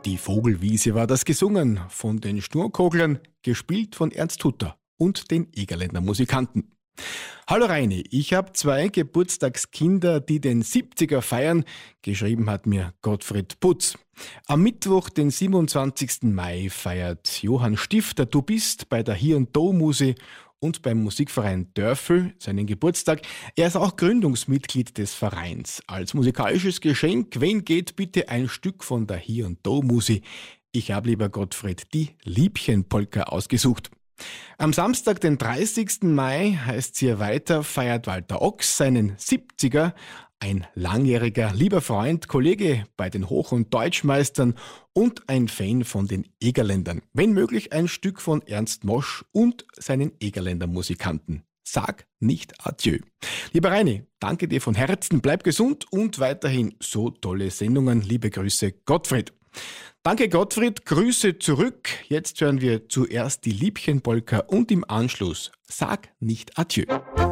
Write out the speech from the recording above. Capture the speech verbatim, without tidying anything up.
Die Vogelwiese war das gesungen von den Schnurkoglern, gespielt von Ernst Hutter und den Egerländer Musikanten. Hallo Reini, ich habe zwei Geburtstagskinder, die den siebziger feiern. Geschrieben hat mir Gottfried Putz. Am Mittwoch, den siebenundzwanzigsten Mai, feiert Johann Stifter Du bist bei der Hier und Da Musi und beim Musikverein Dörfel seinen Geburtstag. Er ist auch Gründungsmitglied des Vereins. Als musikalisches Geschenk, wen geht bitte ein Stück von der Hier und Da Musi? Ich habe, lieber Gottfried, die Liebchenpolka ausgesucht. Am Samstag, den dreißigsten Mai, heißt es hier weiter, feiert Walter Ochs seinen siebziger, ein langjähriger lieber Freund, Kollege bei den Hoch- und Deutschmeistern und ein Fan von den Egerländern. Wenn möglich ein Stück von Ernst Mosch und seinen Egerländer Musikanten. Sag nicht Adieu. Lieber Reini, danke dir von Herzen, bleib gesund und weiterhin so tolle Sendungen. Liebe Grüße, Gottfried. Danke Gottfried, Grüße zurück. Jetzt hören wir zuerst die Liebchenpolka und im Anschluss Sag nicht Adieu.